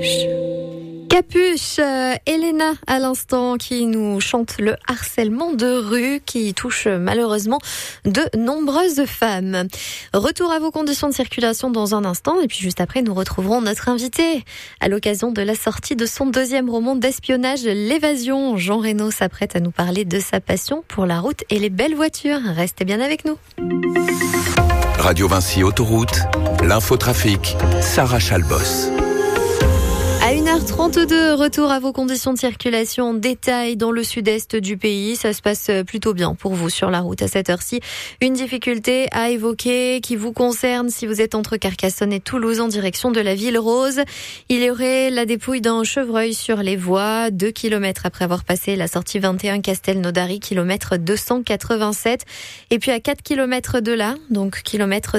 Capuche, Elena à l'instant qui nous chante le harcèlement de rue qui touche malheureusement de nombreuses femmes. Retour à vos conditions de circulation dans un instant et puis juste après nous retrouverons notre invité à l'occasion de la sortie de son deuxième roman d'espionnage, L'évasion. Jean Reno s'apprête à nous parler de sa passion pour la route et les belles voitures. Restez bien avec nous. Radio Vinci Autoroute, l'infotrafic, Sarah Chalbos. À 1h32, retour à vos conditions de circulation en détail dans le sud-est du pays. Ça se passe plutôt bien pour vous sur la route à cette heure-ci. Une difficulté à évoquer qui vous concerne si vous êtes entre Carcassonne et Toulouse en direction de la Ville Rose. Il y aurait la dépouille d'un chevreuil sur les voies, 2 km après avoir passé la sortie 21 Castelnaudary, kilomètre 287. Et puis à 4 km de là, donc kilomètre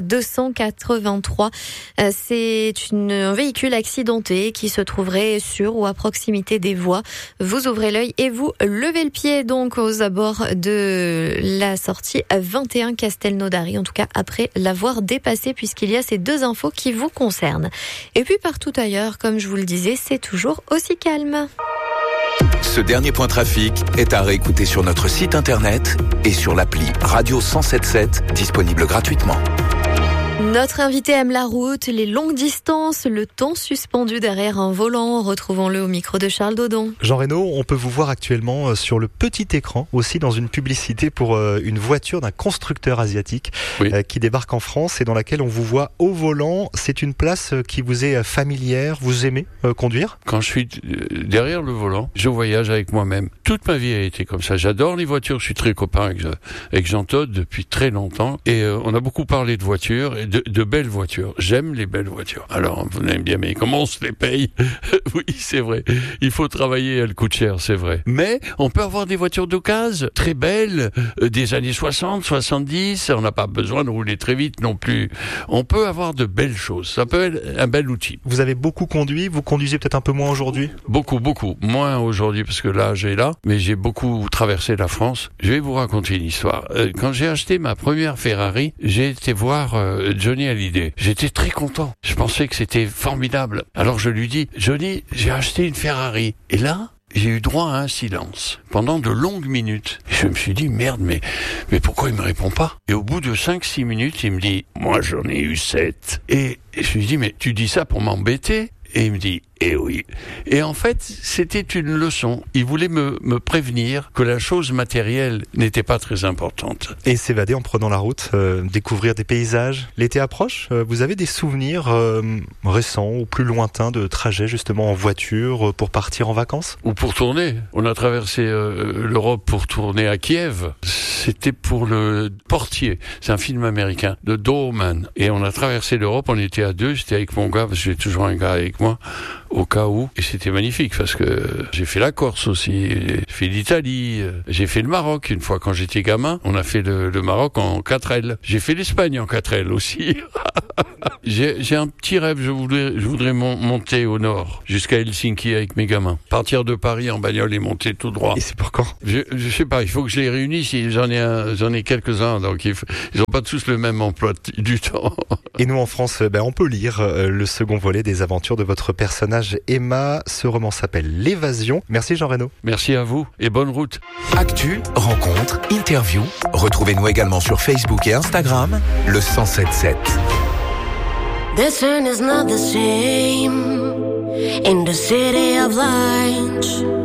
283, c'est un véhicule accidenté qui se trouverait sur ou à proximité des voies. Vous ouvrez l'œil et vous levez le pied donc aux abords de la sortie 21 Castelnaudary, en tout cas après l'avoir dépassé puisqu'il y a ces deux infos qui vous concernent. Et puis partout ailleurs, comme je vous le disais, c'est toujours aussi calme. Ce dernier point trafic est à réécouter sur notre site internet et sur l'appli Radio 107.7 disponible gratuitement. Notre invité aime la route, les longues distances, le temps suspendu derrière un volant. Retrouvons-le au micro de Charles Dodon. Jean Reno, on peut vous voir actuellement sur le petit écran, aussi dans une publicité pour une voiture d'un constructeur asiatique qui débarque en France et dans laquelle on vous voit au volant. C'est une place qui vous est familière, vous aimez conduire ? Quand je suis derrière le volant, je voyage avec moi-même. Toute ma vie a été comme ça. J'adore les voitures, je suis très copain avec Jean Todt depuis très longtemps et on a beaucoup parlé de voitures et de belles voitures. J'aime les belles voitures. Alors, vous allez me dire, mais comment on se les paye ? Oui, c'est vrai. Il faut travailler, elles coûtent cher, c'est vrai. Mais on peut avoir des voitures d'occasion très belles, des années 60, 70. On n'a pas besoin de rouler très vite non plus. On peut avoir de belles choses. Ça peut être un bel outil. Vous avez beaucoup conduit. Vous conduisez peut-être un peu moins aujourd'hui ? Beaucoup. Moins aujourd'hui parce que l'âge est là. Mais j'ai beaucoup traversé la France. Je vais vous raconter une histoire. Quand j'ai acheté ma première Ferrari, j'ai été voir Johnny Hallyday. J'étais très content. Je pensais que c'était formidable. Alors je lui dis, Johnny, j'ai acheté une Ferrari. Et là, j'ai eu droit à un silence pendant de longues minutes. Et je me suis dit, merde, mais pourquoi il me répond pas ? Et au bout de 5-6 minutes, il me dit, moi j'en ai eu 7. Et je lui dis, mais tu dis ça pour m'embêter ? Et il me dit, eh oui. Et en fait, c'était une leçon. Il voulait me prévenir que la chose matérielle n'était pas très importante. Et s'évader en prenant la route, découvrir des paysages. L'été approche, vous avez des souvenirs récents ou plus lointains de trajets justement en voiture pour partir en vacances ? Ou pour tourner. On a traversé l'Europe pour tourner à Kiev. C'était pour le Portier. C'est un film américain de Doorman. Et on a traversé l'Europe, on était à deux. J'étais avec mon gars, parce que j'ai toujours un gars avec moi, au cas où. Et c'était magnifique, parce que j'ai fait la Corse aussi, j'ai fait l'Italie, j'ai fait le Maroc une fois quand j'étais gamin. On a fait le Maroc en 4L. J'ai fait l'Espagne en 4L aussi. J'ai un petit rêve, je voudrais monter au nord, jusqu'à Helsinki avec mes gamins. Partir de Paris en bagnole et monter tout droit. Et c'est pour quand ? Je sais pas, il faut que je les réunisse. J'en ai quelques-uns, donc ils ont pas tous le même emploi du temps. Et nous en France, on peut lire le second volet des aventures de votre personnage Emma. Ce roman s'appelle L'évasion. Merci Jean Reno. Merci à vous et bonne route. Actu, rencontres, interviews. Retrouvez-nous également sur Facebook et Instagram, le 107.7. This turn is not the same in the city of lights.